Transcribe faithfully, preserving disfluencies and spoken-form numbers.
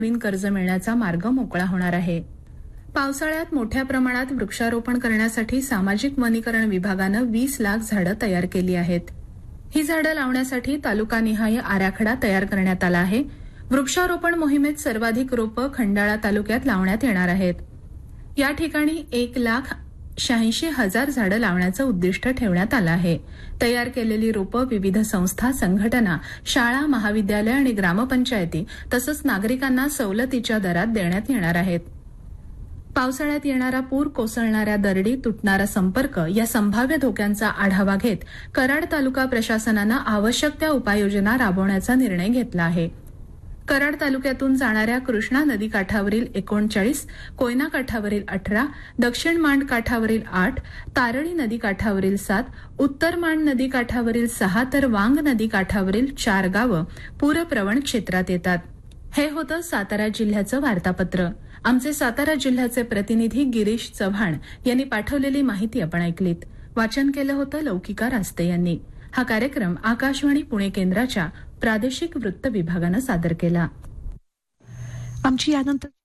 नवीन कर्ज मिळण्याचा मार्ग मोकळा होणार आहे. पावसाळ्यात मोठ्या प्रमाणात वृक्षारोपण करण्यासाठी सामाजिक वनीकरण विभागानं वीस लाख झाडं तयार केली आहेत. ही झाडं लावण्यासाठी तालुकानिहाय आराखडा तयार करण्यात आला आहे. वृक्षारोपण मोहिमेत सर्वाधिक रोपं खंडाळा तालुक्यात लावण्यात येणार आहेत. या ठिकाणी एक लाख शहाऐंशी हजार झाडं लावण्याचं उद्दिष्ट ठेवण्यात आलं आहे. तयार केलेली रोपं विविध संस्था, संघटना, शाळा, महाविद्यालय आणि ग्रामपंचायती तसंच नागरिकांना सवलतीच्या दरात देण्यात येणार आहेत. पावसाळ्यात येणारा पूर, कोसळणाऱ्या दरडी, तुटणारा संपर्क या संभाव्य धोक्यांचा आढावा घेत कराड तालुका प्रशासनानं आवश्यक त्या उपाययोजना राबवण्याचा निर्णय घेतला आहे. कराड तालुक्यातून जाणाऱ्या कृष्णा नदी काठावरील एकोणचाळीस, कोयना काठावरील अठरा, दक्षिण मांड काठावरील आठ, तारळी नदी काठावरील सात, उत्तर मांड नदी काठावरील सहा तर वांग नदी काठावरील चार गावं पूरप्रवण क्षेत्रात येतात. हे होतं सातारा जिल्ह्याचं वार्तापत्र. आमचे सातारा जिल्ह्याचे प्रतिनिधी गिरीश चव्हाण यांनी पाठवलेली माहिती आपण ऐकलीत. वाचन केलं होतं लौकिका रास्ते यांनी. हा कार्यक्रम आकाशवाणी पुणे केंद्राच्या प्रादेशिक वृत्त विभागानं सादर केला. आमची यानंतर